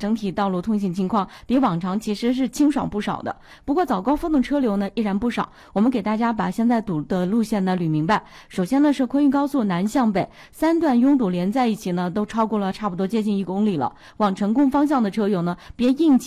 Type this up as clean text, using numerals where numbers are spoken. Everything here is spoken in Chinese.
整体道路通行情况比往常其实是清爽不少的。不过早高峰的车流呢依然不少，我们给大家把现在堵的路线呢捋明白。首先呢是昆玉高速南向北3段拥堵连在一起呢，都超过了差不多接近1公里了。往成功方向的车友呢，别硬